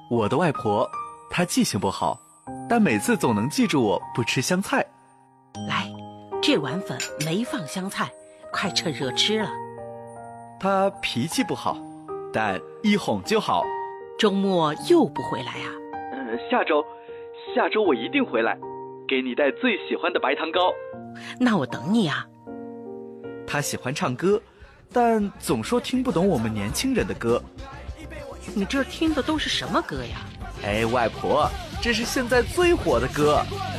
我的外婆，她记性不好，但每次总能记住我不吃香菜。 来，这碗粉没放香菜，快趁热吃了。 她脾气不好，但一哄就好。 周末又不回来啊？ 下周我一定回来，给你带最喜欢的白糖糕。 那我等你啊。 她喜欢唱歌，但总说听不懂我们年轻人的歌。 你这听的都是什么歌呀？ 哎，外婆，这是现在最火的歌，